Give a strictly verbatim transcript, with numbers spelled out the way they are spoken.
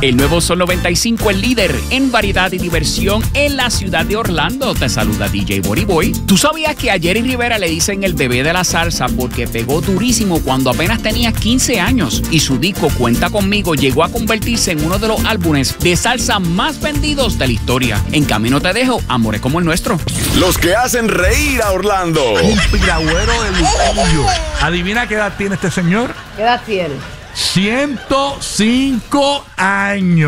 El nuevo Sol noventa y cinco, el líder en variedad y diversión en la ciudad de Orlando. Te saluda D J Boriboy. ¿Tú sabías que a Jerry Rivera le dicen el bebé de la salsa porque pegó durísimo cuando apenas tenía quince años? Y su disco Cuenta Conmigo llegó a convertirse en uno de los álbumes de salsa más vendidos de la historia. En camino te dejo Amores como el nuestro. Los que hacen reír a Orlando. Un piragüero de Luquillo. Adivina qué edad tiene este señor. ¿Qué edad tiene? ciento cinco años.